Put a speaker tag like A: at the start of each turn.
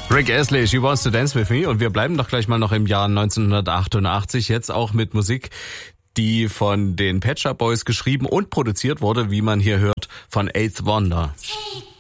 A: Rick Astley, She Wants to Dance With Me, und wir bleiben doch gleich mal noch im Jahr 1988, jetzt auch mit Musik, die von den Pet Shop Boys geschrieben und produziert wurde, wie man hier hört, von Eighth Wonder.
B: Take